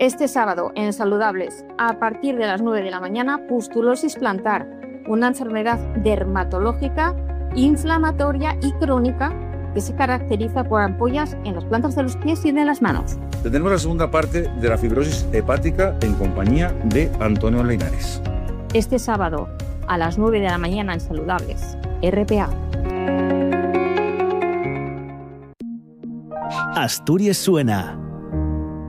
Este sábado, en Saludables, a partir de las 9 de la mañana, pustulosis plantar, una enfermedad dermatológica, inflamatoria y crónica que se caracteriza por ampollas en las plantas de los pies y de las manos. Tendremos la segunda parte de la fibrosis hepática en compañía de Antonio Linares. Este sábado, a las 9 de la mañana en Saludables, RPA. Asturias suena.